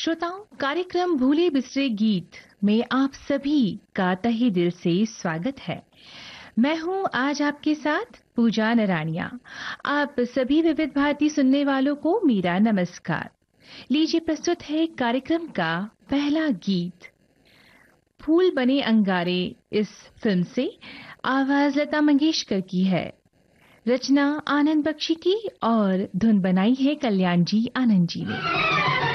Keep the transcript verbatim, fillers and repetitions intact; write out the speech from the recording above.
श्रोताओं, कार्यक्रम भूले बिसरे गीत में आप सभी का तहे दिल से स्वागत है। मैं हूं आज आपके साथ पूजा नरानिया। आप सभी विविध भारती सुनने वालों को मेरा नमस्कार। लीजिए प्रस्तुत है कार्यक्रम का पहला गीत, फूल बने अंगारे। इस फिल्म से आवाज लता मंगेशकर की है, रचना आनंद बख्शी की और धुन बनाई है कल्याण जी आनंद जी ने।